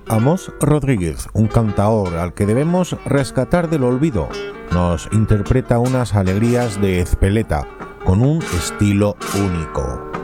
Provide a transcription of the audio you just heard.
Amós Rodríguez, un cantaor al que debemos rescatar del olvido, nos interpreta unas alegrías de Ezpeleta con un estilo único.